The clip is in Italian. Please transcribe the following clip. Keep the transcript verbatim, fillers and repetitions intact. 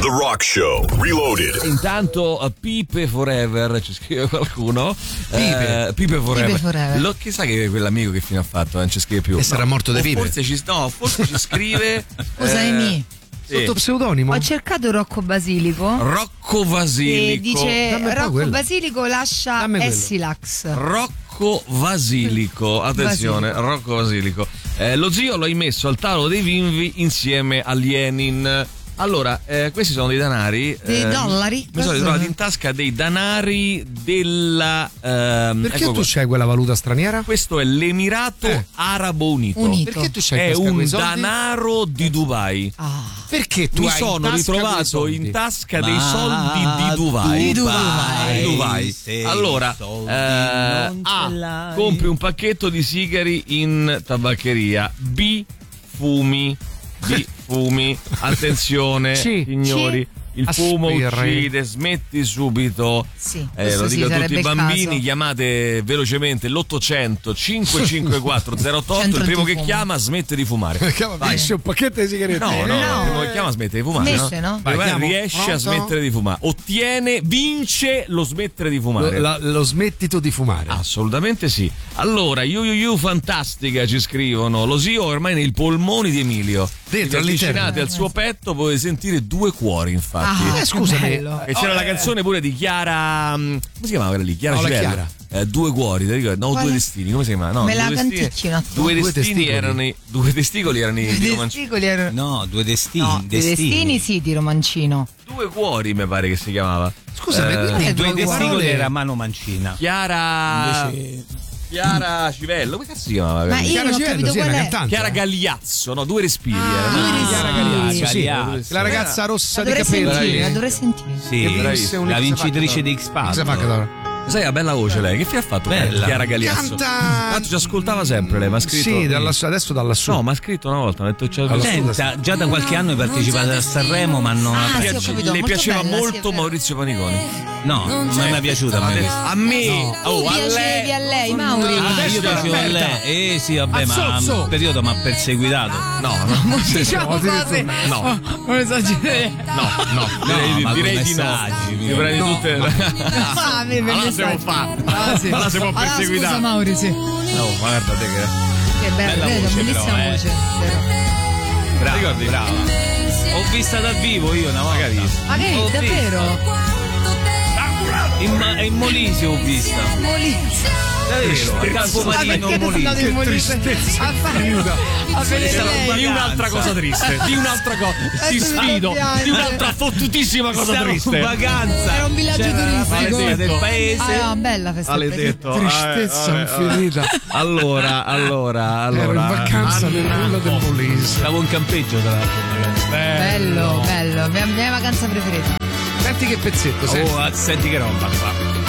The Rock Show Reloaded. Intanto uh, Pipe Forever ci scrive qualcuno. Pipe, uh, Pipe Forever. Pipe Forever. Lo, chissà che quell'amico che fine ha fatto, non ci scrive più. E sarà morto da Pipe. Forse ci, no, forse ci scrive. Scusa, eh, Emi. sì. Sotto pseudonimo? Ho cercato Rocco Basilico. Rocco Basilico. E dice Dammi un po' Rocco quello. Basilico lascia Dammi quello. Essilax. Rocco Basilico, attenzione, Basilico. Rocco Basilico. Eh, lo zio lo hai messo al tavolo dei Vinvi insieme a Lenin. Allora, eh, questi sono dei danari. Dei eh, dollari? Mi sono ritrovato in tasca dei danari della. ehm, Perché ecco tu qua. c'hai quella valuta straniera? Questo è l'Emirato Eh. Arabo Unito. Unito. Perché tu c'hai È in tasca un quei soldi? danaro di Dubai. Ah. Perché tu Mi hai in sono tasca quei ritrovato soldi? in tasca Ma dei soldi di Dubai. Di Dubai. Dubai. Se Allora, i soldi eh, non A, ce l'hai. compri un pacchetto di sigari in tabaccheria. B, fumi. B, fumi. Attenzione, C. signori. C. Il fumo Aspiri. uccide, smetti subito. Sì, Eh, questo lo sì, dico a tutti sarebbe i il bambini, caso. chiamate velocemente l'ottocento cinquecinquequattro zero otto otto, il primo che fumo. chiama smette di fumare. Vai, un pacchetto di sigarette. No, no, No. il primo che chiama smette di fumare. Smette, no? Vai, Vai, chiamo. riesce a Pronto? smettere di fumare, ottiene, vince lo smettere di fumare. Lo, la- lo smettito di fumare. Assolutamente sì. Allora, you, you, you, fantastica, ci scrivono. Lo zio ormai nei polmoni di Emilio. Dentro, Se vi avvicinate all'interno. al suo petto potete sentire due cuori, infatti. Ah, Eh, scusami. che bello. E c'era Oh, la eh. canzone pure di Chiara. mm, Come si chiamava quella lì? Chiara No, la Civello. Chiara. Eh, due cuori, ti ricordi? No, Quale? due destini. Come si chiama? No, Me due la destini. canticchi un attimo. Due Due destini testicoli. erano i. Due testicoli erano i di I Romancino. testicoli erano. No, due destini. No, i destini sì, di Romancino. Due cuori, mi pare che si chiamava. Scusami, Eh, quindi Eh, Due due testicoli parole- era Mano Mancina. Chiara. Invece Chiara Civello. Come cazzo si chiamava? Ma io Chiara non ho Civello, capito sì, è qual una è. cantante. Chiara Gagliazzo, no, due respiri. Ah, erano. due respiri. Chiara Gagliazzo, sì. Gagliazzo. La ragazza rossa La di dovrei capelli. sentire, la Bravi. dovrei sentire. Sì, Che vinse un la X vincitrice Factor. di X X Factor. Factor. Sai, ha bella voce lei. Che fine ha fatto? Bella. Chiara Gagliazzo. Canta. Tanto ci ascoltava sempre lei, ma ha scritto. Sì, da lassù- adesso da lassù. No, ma ha scritto una volta. Ha detto c'è Allora, Senta, già da qualche anno è partecipata a Sanremo, ma non Ah, ha sì, ho piaciuto. capito, le molto piaceva bella, sì, è molto vero. Maurizio Paniconi. No, non mi è piaciuta a me. A me, Tu oh, a piacevi lei. a lei, Mauri. Ah, Adesso io piacevo a aspetta. lei. Eh sì, vabbè, ma Azzozzo. un periodo mi ha perseguitato. No, no, Diciamo cose. no, Non esagerare. no, no, direi, ma direi con di no. messaggi, Mi prendi tutte. Ah, me- me- Allora si può messaggi. fare. Ah, sì. Allora si può Allora, perseguitare. scusa, Mauri, sì. No, guarda te che. Che bello, Bella vedi, voce, bellissima però, eh. voce. vero. Brava, Ricordi? brava. Ho vista dal vivo io una volta. Magari. Ma che Ho davvero? In, Ma- in Molise ho vista. Molise. Davvero, a Campo Ma Marino, perché sei andato in Molise. Molise? A fare a vedere lei. Di un'altra cosa triste, di un'altra cosa. Ti Eh, sfido, piangere. di un'altra fottutissima cosa Stavo in triste. vacanza. Era un villaggio C'era la turistico. festa del paese. Ah, no, bella festa. del paese. Maledetto. Tristezza Eh, vabbè, infinita. vabbè. Allora, allora, allora. Ero in vacanza nel nulla del Molise. Stavo in campeggio tra l'altro. Bello, bello. Mia, mia vacanza preferita. Senti che pezzetto, senti. Oh, senti che roba qua.